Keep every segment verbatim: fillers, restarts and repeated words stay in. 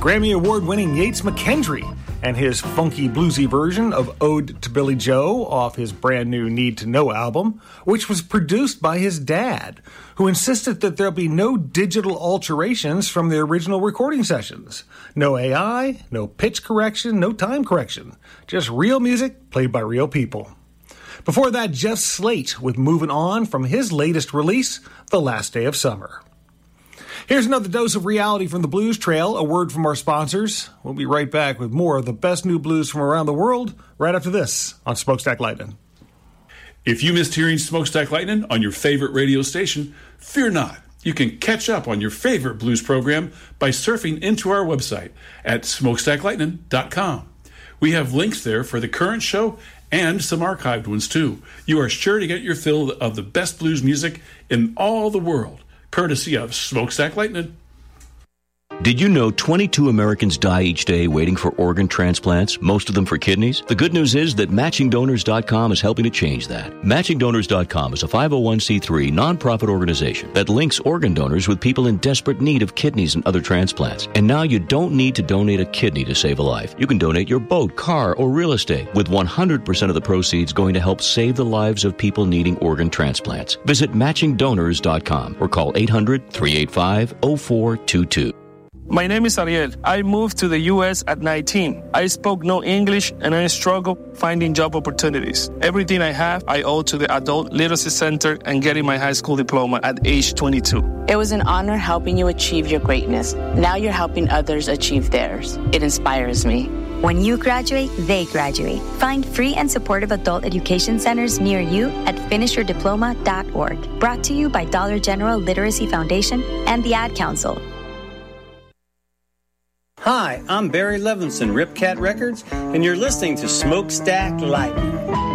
Grammy Award-winning Yates McKendry and his funky bluesy version of Ode to Billy Joe off his brand new Need to Know album, which was produced by his dad, who insisted that there'll be no digital alterations from the original recording sessions. No A I, no pitch correction, no time correction. Just real music played by real people. Before that, Jeff Slate with Moving On from his latest release, The Last Day of Summer. Here's another dose of reality from the Blues Trail, a word from our sponsors. We'll be right back with more of the best new blues from around the world right after this on Smokestack Lightning. If you missed hearing Smokestack Lightning on your favorite radio station, fear not. You can catch up on your favorite blues program by surfing into our website at smokestack lightning dot com. We have links there for the current show and some archived ones too. You are sure to get your fill of the best blues music in all the world, courtesy of Smokestack Lightning. Did you know twenty-two Americans die each day waiting for organ transplants, most of them for kidneys? The good news is that matching donors dot com is helping to change that. matching donors dot com is a five oh one c three nonprofit organization that links organ donors with people in desperate need of kidneys and other transplants. And now you don't need to donate a kidney to save a life. You can donate your boat, car, or real estate, with one hundred percent of the proceeds going to help save the lives of people needing organ transplants. Visit matching donors dot com or call eight hundred, three eight five, oh four two two. My name is Ariel. I moved to the U S at nineteen. I spoke no English and I struggled finding job opportunities. Everything I have, I owe to the Adult Literacy Center and getting my high school diploma at age twenty-two. It was an honor helping you achieve your greatness. Now you're helping others achieve theirs. It inspires me. When you graduate, they graduate. Find free and supportive adult education centers near you at finish your diploma dot org. Brought to you by Dollar General Literacy Foundation and the Ad Council. Hi, I'm Barry Levinson, Ripcat Records, and you're listening to Smokestack Lightning.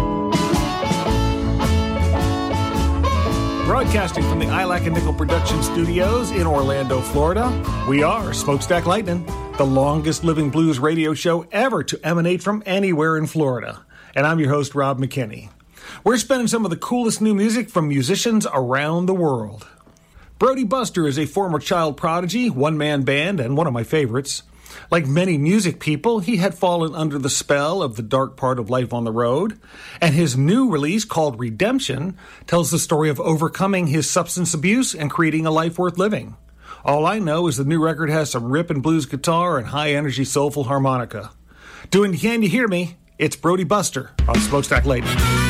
Broadcasting from the I Lack a Nickel Production Studios in Orlando, Florida, we are Smokestack Lightning, the longest living blues radio show ever to emanate from anywhere in Florida. And I'm your host, Rob McKinney. We're spinning some of the coolest new music from musicians around the world. Brody Buster is a former child prodigy, one-man band, and one of my favorites. Like many music people, he had fallen under the spell of the dark part of life on the road, and his new release, called Redemption, tells the story of overcoming his substance abuse and creating a life worth living. All I know is the new record has some rippin' blues guitar and high-energy soulful harmonica. Doing Can You Hear Me? It's Brody Buster on Smokestack Lightning.